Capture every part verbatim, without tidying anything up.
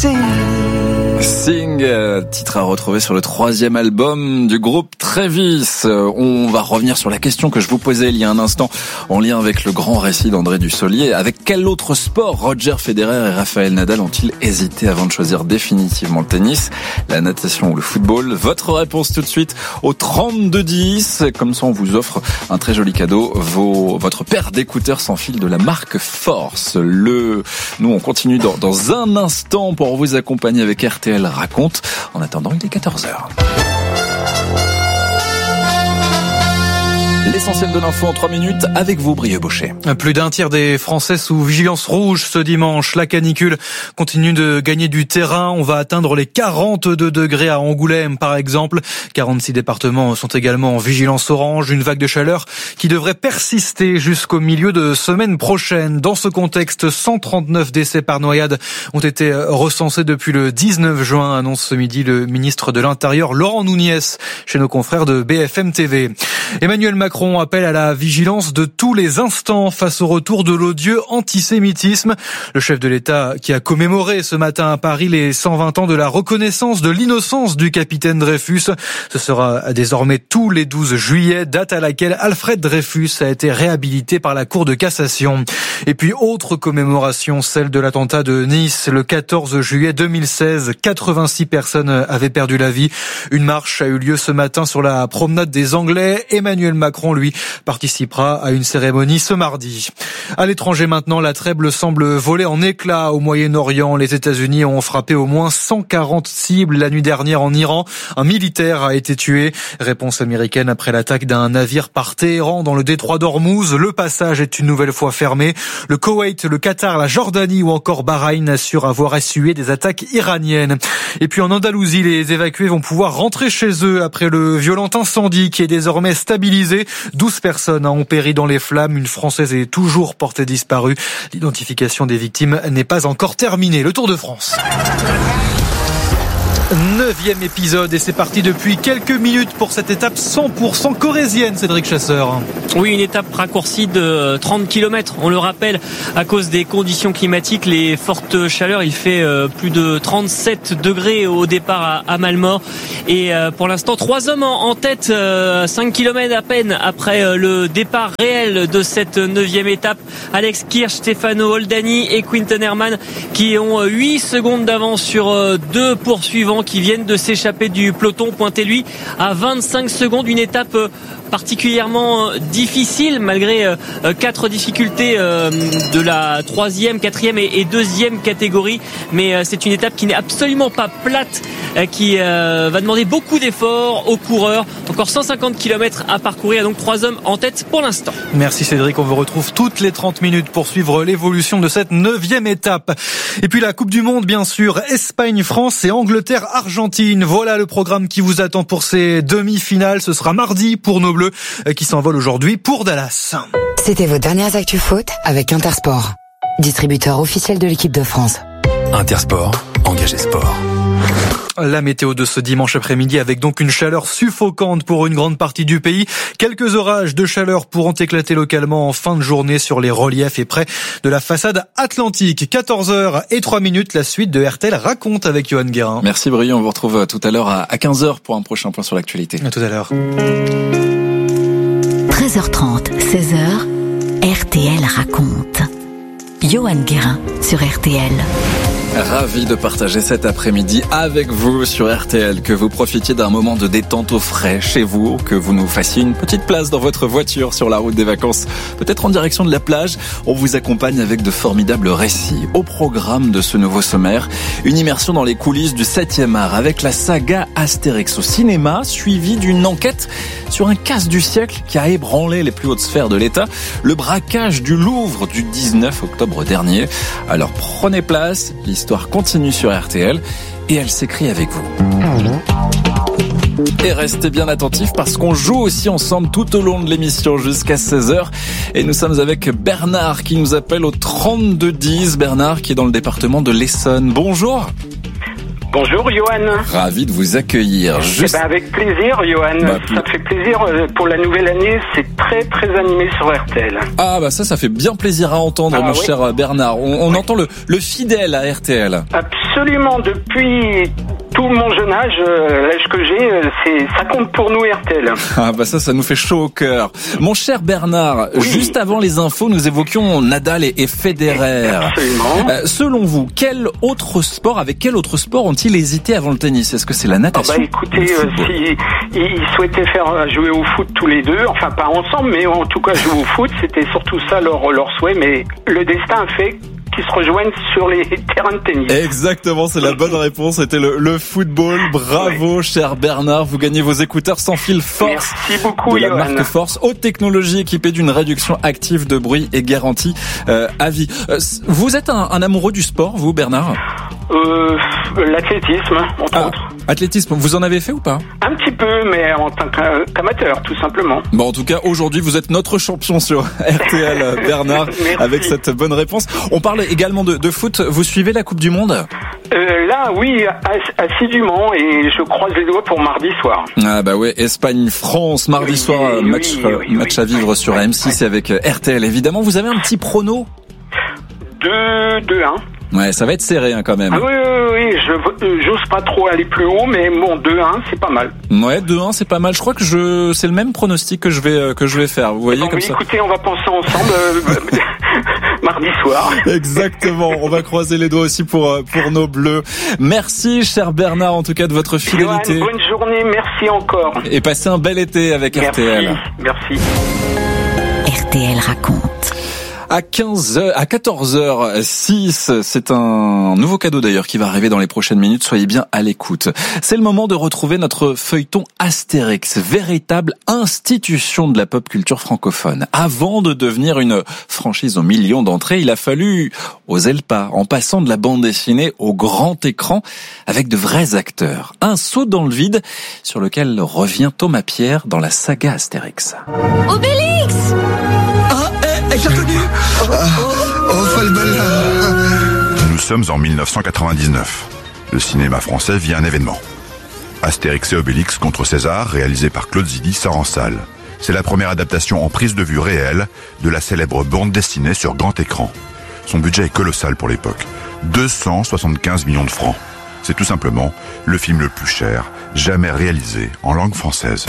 Sing, titre à retrouver sur le troisième album du groupe Travis. On va revenir sur la question que je vous posais il y a un instant en lien avec le grand récit d'André Dussolier. Avec quel autre sport Roger Federer et Rafael Nadal ont-ils hésité avant de choisir définitivement le tennis, la natation ou le football? Votre réponse tout de suite au trente-deux dix. Comme ça, on vous offre un très joli cadeau. Vos, votre paire d'écouteurs sans fil de la marque Force. Le, nous, on continue dans, dans un instant pour vous accompagner avec R T L Raconte. En attendant, il est quatorze heures. L'essentiel de l'info en trois minutes avec vous, Brieux Baucher. Plus d'un tiers des Français sous vigilance rouge ce dimanche. La canicule continue de gagner du terrain. On va atteindre les quarante-deux degrés à Angoulême, par exemple. quarante-six départements sont également en vigilance orange. Une vague de chaleur qui devrait persister jusqu'au milieu de semaine prochaine. Dans ce contexte, cent trente-neuf décès par noyade ont été recensés depuis le dix-neuf juin, annonce ce midi le ministre de l'Intérieur, Laurent Nunez, chez nos confrères de B F M T V. Emmanuel Macron appelle à la vigilance de tous les instants face au retour de l'odieux antisémitisme. Le chef de l'État qui a commémoré ce matin à Paris les cent vingt ans de la reconnaissance de l'innocence du capitaine Dreyfus. Ce sera désormais tous les douze juillet, date à laquelle Alfred Dreyfus a été réhabilité par la Cour de cassation. Et puis autre commémoration, celle de l'attentat de Nice le quatorze juillet deux mille seize. quatre-vingt-six personnes avaient perdu la vie. Une marche a eu lieu ce matin sur la promenade des Anglais. Emmanuel Macron, lui, participera à une cérémonie ce mardi. À l'étranger maintenant, la trêve semble voler en éclats au Moyen-Orient. Les États-Unis ont frappé au moins cent quarante cibles la nuit dernière en Iran. Un militaire a été tué. Réponse américaine après l'attaque d'un navire par Téhéran dans le détroit d'Ormuz. Le passage est une nouvelle fois fermé. Le Koweït, le Qatar, la Jordanie ou encore Bahreïn assurent avoir essuyé des attaques iraniennes. Et puis en Andalousie, les évacués vont pouvoir rentrer chez eux après le violent incendie qui est désormais stabilisé. douze personnes ont péri dans les flammes. Une Française est toujours portée disparue. L'identification des victimes n'est pas encore terminée. Le Tour de France. Neuvième épisode et c'est parti depuis quelques minutes pour cette étape cent pour cent corrézienne, Cédric Chasseur. Oui, une étape raccourcie de trente kilomètres. On le rappelle, à cause des conditions climatiques, les fortes chaleurs, il fait plus de trente-sept degrés au départ à Malmort. Et pour l'instant, trois hommes en tête, cinq kilomètres à peine après le départ réel de cette neuvième étape. Alex Kirch, Stefano Oldani et Quinten Herman qui ont huit secondes d'avance sur deux poursuivants qui viennent de s'échapper du peloton. Pointé lui à vingt-cinq secondes, une étape particulièrement difficile malgré quatre difficultés de la troisième, quatrième et deuxième catégorie. Mais c'est une étape qui n'est absolument pas plate, qui va demander beaucoup d'efforts aux coureurs. Encore cent cinquante kilomètres à parcourir, donc trois hommes en tête pour l'instant. Merci Cédric, on vous retrouve toutes les trente minutes pour suivre l'évolution de cette neuvième étape. Et puis la Coupe du Monde, bien sûr, Espagne, France et Angleterre, Argentine. Voilà le programme qui vous attend pour ces demi-finales. Ce sera mardi pour nos Bleus qui s'envolent aujourd'hui pour Dallas. C'était vos dernières actus foot avec Intersport, distributeur officiel de l'équipe de France. Intersport, engagé sport. La météo de ce dimanche après-midi avec donc une chaleur suffocante pour une grande partie du pays. Quelques orages de chaleur pourront éclater localement en fin de journée sur les reliefs et près de la façade atlantique. quatorze heures et trois minutes, la suite de R T L Raconte avec Johan Guérin. Merci Brieux, on vous retrouve tout à l'heure à quinze heures pour un prochain point sur l'actualité. À tout à l'heure. treize heures trente, seize heures, R T L Raconte. Johan Guérin sur R T L. Ravi de partager cet après-midi avec vous sur R T L, que vous profitiez d'un moment de détente au frais chez vous, que vous nous fassiez une petite place dans votre voiture sur la route des vacances, peut-être en direction de la plage. On vous accompagne avec de formidables récits. Au programme de ce nouveau sommaire, une immersion dans les coulisses du septième art avec la saga Astérix au cinéma, suivie d'une enquête sur un casse du siècle qui a ébranlé les plus hautes sphères de l'État, le braquage du Louvre du dix-neuf octobre dernier. Alors prenez place, l'histoire continue sur R T L et elle s'écrit avec vous. Et restez bien attentifs parce qu'on joue aussi ensemble tout au long de l'émission jusqu'à seize heures. Et nous sommes avec Bernard qui nous appelle au trente-deux dix. Bernard qui est dans le département de l'Essonne. Bonjour. Bonjour Johan. Ravi de vous accueillir. Juste... Eh ben avec plaisir Johan. Bah, ça me fait plaisir pour la nouvelle année. C'est très très animé sur R T L. Ah bah ça, ça fait bien plaisir à entendre, ah, mon oui. cher Bernard. On, on oui. entend le, le fidèle à R T L. Absolument. Depuis tout mon jeune âge, l'âge que j'ai, c'est, ça compte pour nous R T L. Ah bah ça, ça nous fait chaud au cœur. Mon cher Bernard, oui. juste avant les infos, nous évoquions Nadal et, et Federer. Absolument. Euh, selon vous, quel autre sport, avec quel autre sport ont-ils hésité avant le tennis ? Est-ce que c'est la natation ? Ah bah écoutez, euh, si ils souhaitaient faire jouer au foot tous les deux, enfin pas ensemble, mais en tout cas jouer au foot, c'était surtout ça leur leur souhait. Mais le destin a fait qui se rejoignent sur les terrains de tennis. Exactement, c'est la bonne réponse. C'était le, le football. Bravo, oui. cher Bernard. Vous gagnez vos écouteurs sans fil Force. Merci beaucoup, de la Johan. marque Force. Haute technologie équipée d'une réduction active de bruit et garantie euh, à vie. Euh, vous êtes un, un amoureux du sport, vous, Bernard ? Euh, l'athlétisme, entre ah, autres. Athlétisme, vous en avez fait ou pas ? Un petit peu, mais en tant qu'amateur, tout simplement. Bon, en tout cas, aujourd'hui, vous êtes notre champion sur R T L, Bernard, avec cette bonne réponse. On parle également de, de foot. Vous suivez la Coupe du Monde ? euh, Là, oui, assidûment, et je croise les doigts pour mardi soir. Ah bah ouais, Espagne-France, mardi oui, soir, oui, match, oui, oui, match oui, à vivre oui, sur oui, M six oui. avec R T L, évidemment. Vous avez un petit prono ? deux un. Ouais, ça va être serré hein, quand même. Ah oui, oui, oui, je j'ose pas trop aller plus haut, mais bon, deux un, c'est pas mal. Ouais, deux un, c'est pas mal. Je crois que je c'est le même pronostic que je vais que je vais faire. Vous voyez bon, comme oui, ça. Écoutez, on va penser ensemble euh, mardi soir. Exactement. On va croiser les doigts aussi pour pour nos bleus. Merci, cher Bernard, en tout cas de votre fidélité. Johan, bonne journée, merci encore. Et passez un bel été avec merci, R T L. Merci. R T L raconte. À quinze heures, à quatorze heures six, c'est un nouveau cadeau d'ailleurs qui va arriver dans les prochaines minutes. Soyez bien à l'écoute. C'est le moment de retrouver notre feuilleton Astérix, véritable institution de la pop culture francophone. Avant de devenir une franchise aux millions d'entrées, il a fallu oser le pas, en passant de la bande dessinée au grand écran avec de vrais acteurs. Un saut dans le vide sur lequel revient Thomas Pierre dans la saga Astérix. Obélix! J'ai reconnu. Oh, oh, Falbala. Nous sommes en mille neuf cent quatre-vingt-dix-neuf. Le cinéma français vit un événement. Astérix et Obélix contre César, réalisé par Claude Zidi, sort en salle. C'est la première adaptation en prise de vue réelle de la célèbre bande dessinée sur grand écran. Son budget est colossal pour l'époque. deux cent soixante-quinze millions de francs. C'est tout simplement le film le plus cher jamais réalisé en langue française.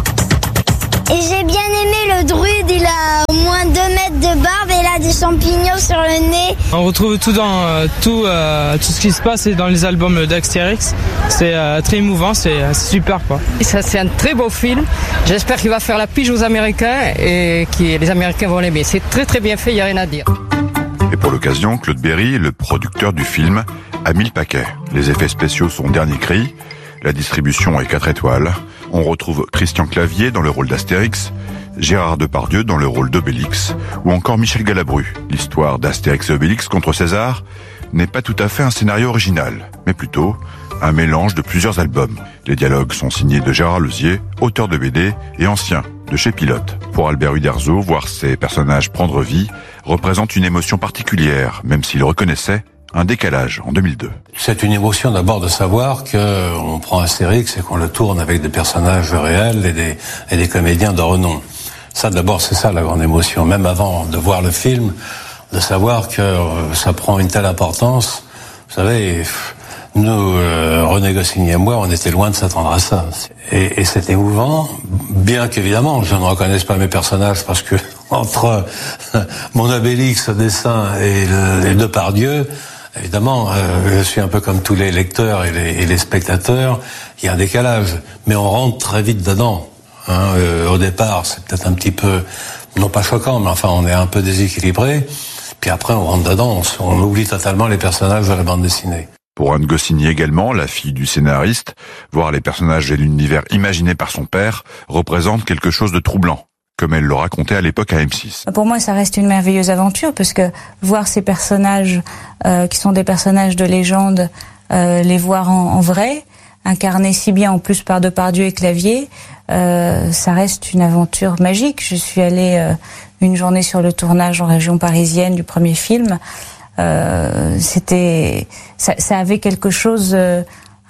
Et j'ai bien aimé le druide, il a au moins deux mètres de barbe et il a des champignons sur le nez. On retrouve tout dans euh, tout, euh, tout ce qui se passe dans les albums d'Astérix. C'est euh, très émouvant, c'est, c'est super quoi. Et ça, c'est un très beau film. J'espère qu'il va faire la pige aux Américains et que les Américains vont l'aimer. C'est très très bien fait, il n'y a rien à dire. Et pour l'occasion, Claude Berry, le producteur du film, a mis le paquet. Les effets spéciaux sont dernier cri, la distribution est quatre étoiles. On retrouve Christian Clavier dans le rôle d'Astérix, Gérard Depardieu dans le rôle d'Obélix, ou encore Michel Galabru. L'histoire d'Astérix et Obélix contre César n'est pas tout à fait un scénario original, mais plutôt un mélange de plusieurs albums. Les dialogues sont signés de Gérard Lezier, auteur de B D et ancien de chez Pilote. Pour Albert Uderzo, voir ces personnages prendre vie représente une émotion particulière, même s'il reconnaissait un décalage en deux mille deux. C'est une émotion d'abord de savoir que on prend Astérix et qu'on le tourne avec des personnages réels et des, et des comédiens de renom. Ça d'abord, c'est ça la grande émotion. Même avant de voir le film, de savoir que euh, ça prend une telle importance. Vous savez, nous, euh, René Goscinny et moi, on était loin de s'attendre à ça. Et, et c'est émouvant, bien qu'évidemment, je ne reconnaisse pas mes personnages parce que entre mon Obélix au dessin et le, et Depardieu, évidemment, euh, je suis un peu comme tous les lecteurs et les, et les spectateurs, il y a un décalage, mais on rentre très vite dedans. Hein, euh, au départ, c'est peut-être un petit peu, non pas choquant, mais enfin, on est un peu déséquilibré, puis après, on rentre dedans, on, on oublie totalement les personnages de la bande dessinée. Pour Anne Goscinny également, la fille du scénariste, voir les personnages et l'univers imaginé par son père représente quelque chose de troublant, comme elle le racontait à l'époque à M six. Pour moi, ça reste une merveilleuse aventure, parce que voir ces personnages euh, qui sont des personnages de légende, euh, les voir en, en vrai, incarnés si bien en plus par Depardieu et Clavier, euh, ça reste une aventure magique. Je suis allée euh, une journée sur le tournage en région parisienne du premier film. Euh, c'était, ça, ça avait quelque chose euh,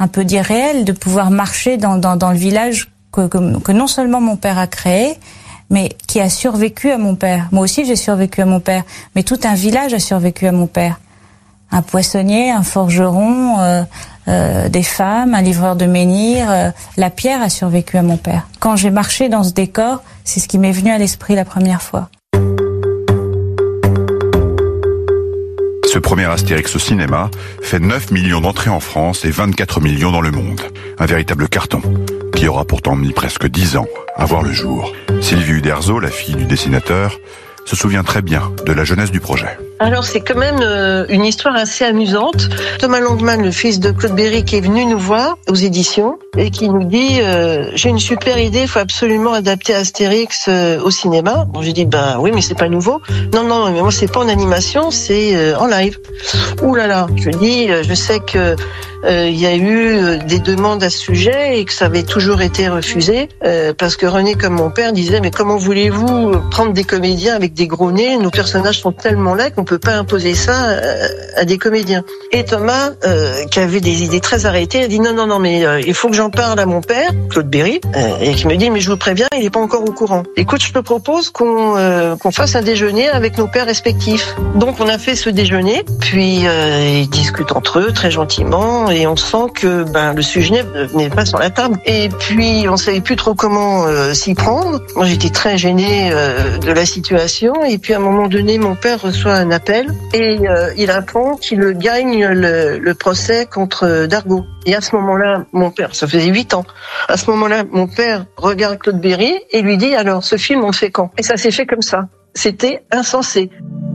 un peu d'irréel de pouvoir marcher dans, dans, dans le village que, que, que non seulement mon père a créé, mais qui a survécu à mon père. Moi aussi, j'ai survécu à mon père, mais tout un village a survécu à mon père. Un poissonnier, un forgeron, euh, euh, des femmes, un livreur de menhirs, euh, la pierre a survécu à mon père. Quand j'ai marché dans ce décor, c'est ce qui m'est venu à l'esprit la première fois. Ce premier Astérix au cinéma fait neuf millions d'entrées en France et vingt-quatre millions dans le monde. Un véritable carton, qui aura pourtant mis presque dix ans à voir le jour. Sylvie Uderzo, la fille du dessinateur, se souvient très bien de la jeunesse du projet. Alors c'est quand même euh, une histoire assez amusante. Thomas Langman, le fils de Claude Berry, qui est venu nous voir aux éditions et qui nous dit euh, j'ai une super idée, il faut absolument adapter Astérix euh, au cinéma. Bon, j'ai dit ben oui, mais c'est pas nouveau. Non non, mais moi c'est pas en animation, c'est euh, en live. Ouh là là, je dis euh, je sais que il euh, y a eu des demandes à ce sujet et que ça avait toujours été refusé euh, parce que René, comme mon père, disait mais comment voulez-vous prendre des comédiens avec des gros nez? Nos personnages sont tellement laids qu'on peut pas imposer ça à, à des comédiens. Et Thomas, euh, qui avait des idées très arrêtées, a dit non non non mais euh, il faut que j'en parle à mon père, Claude Berry, euh, et qui me dit mais je vous préviens, il est pas encore au courant. Écoute, je te propose qu'on euh, qu'on fasse un déjeuner avec nos pères respectifs. Donc on a fait ce déjeuner, puis euh, ils discutent entre eux très gentiment. Et on sent que ben le sujet n'est pas sur la table. Et puis on savait plus trop comment euh, s'y prendre. Moi j'étais très gênée euh, de la situation. Et puis à un moment donné, mon père reçoit un appel et euh, il apprend qu'il gagne le, le procès contre Dargaud. Et à ce moment-là, mon père, ça faisait huit ans. À ce moment-là, mon père regarde Claude Berry et lui dit alors ce film on le fait quand? Et ça s'est fait comme ça. C'était insensé.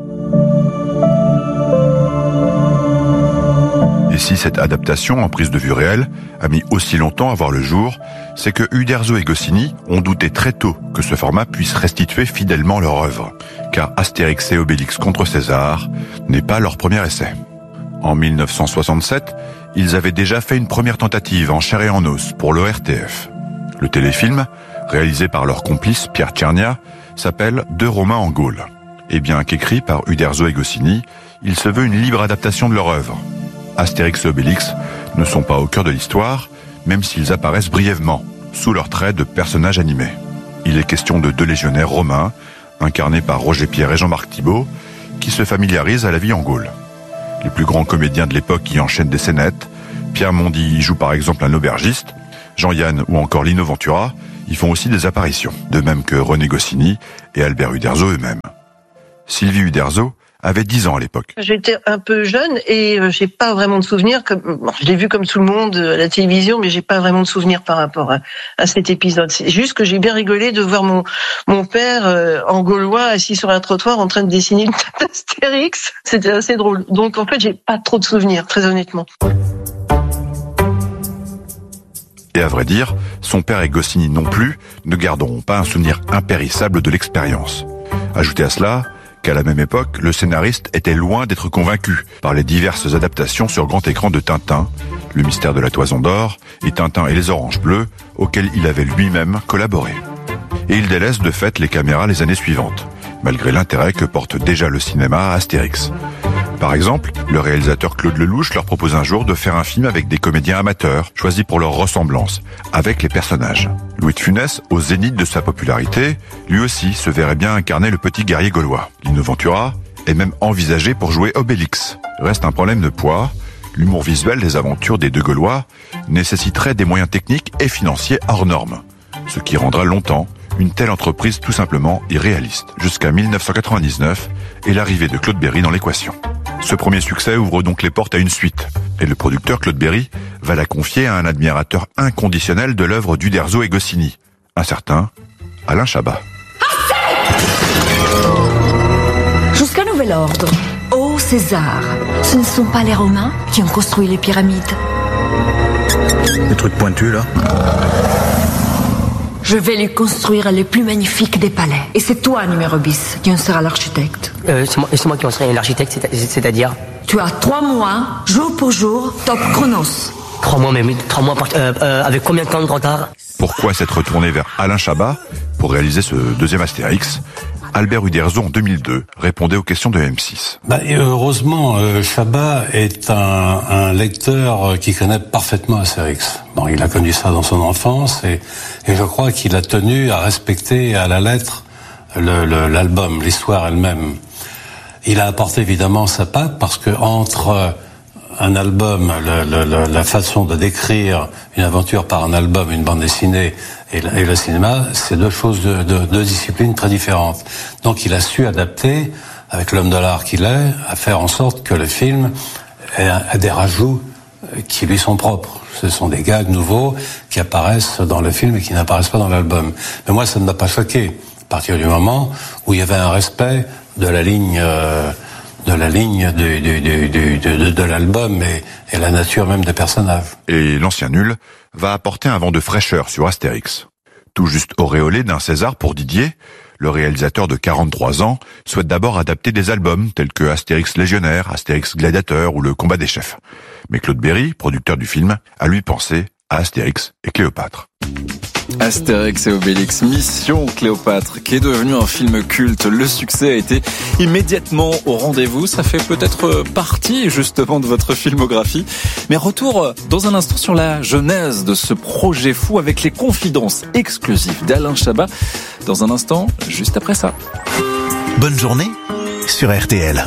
Et si cette adaptation en prise de vue réelle a mis aussi longtemps à voir le jour, c'est que Uderzo et Goscinny ont douté très tôt que ce format puisse restituer fidèlement leur œuvre, car Astérix et Obélix contre César n'est pas leur premier essai. En mille neuf cent soixante-sept, ils avaient déjà fait une première tentative en chair et en os pour l'O R T F. Le téléfilm, réalisé par leur complice Pierre Tchernia, s'appelle Deux Romains en Gaule. Et bien qu'écrit par Uderzo et Goscinny, il se veut une libre adaptation de leur œuvre. Astérix et Obélix ne sont pas au cœur de l'histoire, même s'ils apparaissent brièvement, sous leur trait de personnages animés. Il est question de deux légionnaires romains, incarnés par Roger Pierre et Jean-Marc Thibault, qui se familiarisent à la vie en Gaule. Les plus grands comédiens de l'époque y enchaînent des scénettes. Pierre Mondy y joue par exemple un aubergiste, Jean-Yann ou encore Lino Ventura y font aussi des apparitions, de même que René Goscinny et Albert Uderzo eux-mêmes. Sylvie Uderzo avait dix ans à l'époque. J'étais un peu jeune et euh, j'ai pas vraiment de souvenirs. Comme, bon, je l'ai vu comme tout le monde à la télévision, mais j'ai pas vraiment de souvenirs par rapport à, à cet épisode. C'est juste que j'ai bien rigolé de voir mon mon père euh, en gaulois assis sur un trottoir en train de dessiner une tête Astérix. C'était assez drôle. Donc en fait, j'ai pas trop de souvenirs, très honnêtement. Et à vrai dire, son père et Goscinny non plus ne garderont pas un souvenir impérissable de l'expérience. Ajoutez à cela qu'à la même époque, le scénariste était loin d'être convaincu par les diverses adaptations sur grand écran de Tintin, Le mystère de la toison d'or et Tintin et les oranges bleues, auxquels il avait lui-même collaboré. Et il délaisse de fait les caméras les années suivantes, malgré l'intérêt que porte déjà le cinéma à Astérix. Par exemple, le réalisateur Claude Lelouch leur propose un jour de faire un film avec des comédiens amateurs, choisis pour leur ressemblance, avec les personnages. Louis de Funès, au zénith de sa popularité, lui aussi se verrait bien incarner le petit guerrier gaulois. Lino Ventura est même envisagé pour jouer Obélix. Reste un problème de poids. L'humour visuel des aventures des deux Gaulois nécessiterait des moyens techniques et financiers hors normes, ce qui rendra longtemps une telle entreprise tout simplement irréaliste, jusqu'à mille neuf cent quatre-vingt-dix-neuf et l'arrivée de Claude Berry dans l'équation. Ce premier succès ouvre donc les portes à une suite, et le producteur Claude Berry va la confier à un admirateur inconditionnel de l'œuvre d'Uderzo et Goscinny, un certain Alain Chabat. Jusqu'à nouvel ordre, ô César, ce ne sont pas les Romains qui ont construit les pyramides. Des trucs pointus là. Je vais lui construire les plus magnifiques des palais. Et c'est toi, numéro bis, qui en sera l'architecte. Euh, c'est moi, c'est moi qui en serai l'architecte, c'est-à-dire... Tu as trois mois, jour pour jour, top chronos. Trois mois, mais trois mois, euh, euh, avec combien de temps de retard? Pourquoi s'être tourné vers Alain Chabat pour réaliser ce deuxième Astérix? Albert Uderzo, en deux mille deux, répondait aux questions de M six. Bah, et heureusement, euh, Chabat est un, un lecteur qui connaît parfaitement Astérix. Bon, il a connu ça dans son enfance et, et je crois qu'il a tenu à respecter à la lettre le, le, l'album, l'histoire elle-même. Il a apporté évidemment sa patte parce que entre un album, le, le, le, la façon de décrire une aventure par un album, une bande dessinée et le, et le cinéma, c'est deux choses, de, de, deux disciplines très différentes. Donc il a su adapter, avec l'homme de l'art qu'il est, à faire en sorte que le film ait, ait des rajouts qui lui sont propres. Ce sont des gags nouveaux qui apparaissent dans le film et qui n'apparaissent pas dans l'album. Mais moi, ça ne m'a pas choqué, à partir du moment où il y avait un respect de la ligne... Euh, de la ligne de, de, de, de, de, de l'album et, et la nature même des personnages. Et l'ancien nul va apporter un vent de fraîcheur sur Astérix. Tout juste auréolé d'un César pour Didier, le réalisateur de quarante-trois ans souhaite d'abord adapter des albums tels que Astérix Légionnaire, Astérix Gladiateur ou Le Combat des Chefs. Mais Claude Berry, producteur du film, a lui pensé à Astérix et Cléopâtre. Astérix et Obélix, Mission Cléopâtre, qui est devenu un film culte. Le succès a été immédiatement au rendez-vous. Ça fait peut-être partie justement de votre filmographie. Mais retour dans un instant sur la genèse de ce projet fou avec les confidences exclusives d'Alain Chabat. Dans un instant, juste après ça. Bonne journée sur R T L.